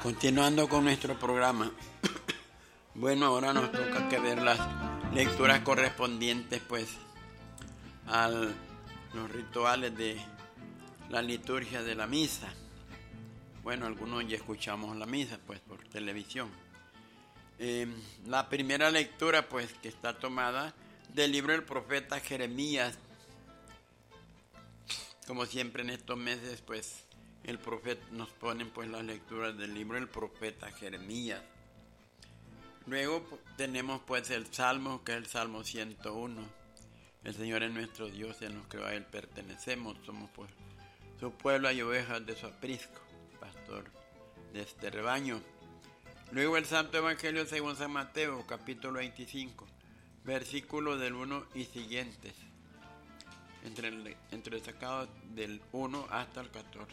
Continuando con nuestro programa. Bueno, ahora nos toca que ver las lecturas correspondientes pues a los rituales de la liturgia de la misa. Bueno, algunos ya escuchamos la misa pues por televisión. La primera lectura pues que está tomada del libro del profeta Jeremías. Como siempre en estos meses pues el profeta nos ponen pues las lecturas del libro del profeta Jeremías. Luego tenemos pues el Salmo, que es el Salmo 101. El Señor es nuestro Dios, en los que a Él pertenecemos. Somos pues su pueblo y ovejas de su aprisco, pastor de este rebaño. Luego el Santo Evangelio según San Mateo, capítulo 25, versículos del 1 y siguientes. Entre sacados del 1 hasta el 14.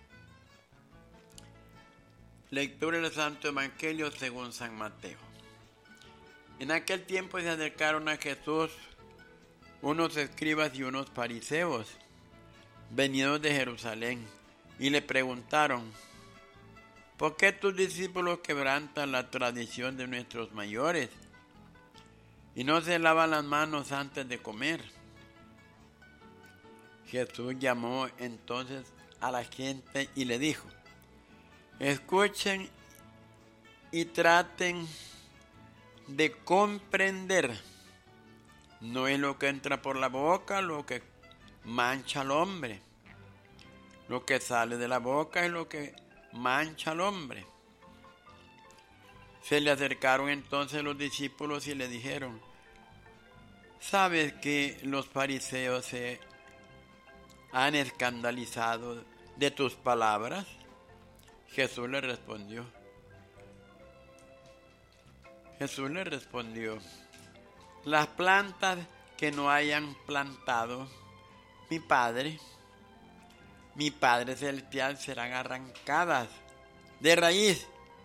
Lectura del Santo Evangelio según San Mateo. En aquel tiempo se acercaron a Jesús unos escribas y unos fariseos, venidos de Jerusalén, y le preguntaron: ¿por qué tus discípulos quebrantan la tradición de nuestros mayores y no se lavan las manos antes de comer? Jesús llamó entonces a la gente y le dijo: escuchen y traten de comprender. No es lo que entra por la boca lo que mancha al hombre. Lo que sale de la boca es lo que mancha al hombre. Se le acercaron entonces los discípulos y le dijeron: ¿sabes que los fariseos se han escandalizado de tus palabras? Jesús le respondió, las plantas que no hayan plantado mi Padre Celestial serán arrancadas de raíz.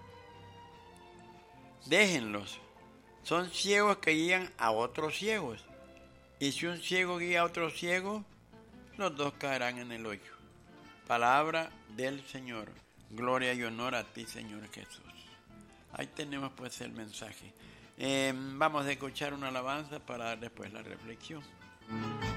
Déjenlos. Son ciegos que guían a otros ciegos. Y si un ciego guía a otro ciego, los dos caerán en el hoyo. Palabra del Señor. Gloria y honor a ti, Señor Jesús. Ahí tenemos pues el mensaje. Vamos a escuchar una alabanza para dar después la reflexión.